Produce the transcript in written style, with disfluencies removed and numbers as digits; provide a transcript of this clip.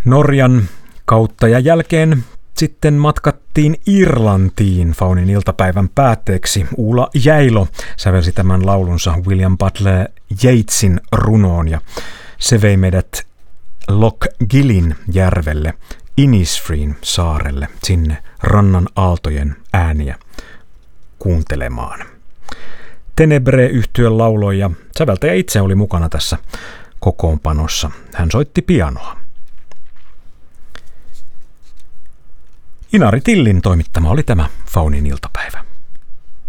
Norjan kautta ja jälkeen sitten matkattiin Irlantiin Faunin iltapäivän päätteeksi. Uula Jäilo sävelsi tämän laulunsa William Butler Yeatsin runoon ja se vei meidät Loch Gillin järvelle, Innisfreen saarelle, sinne rannan aaltojen ääniä kuuntelemaan. Tenebre-yhtye lauloi ja säveltäjä itse oli mukana tässä kokoonpanossa. Hän soitti pianoa. Inari Tillin toimittama oli tämä Faunin iltapäivä.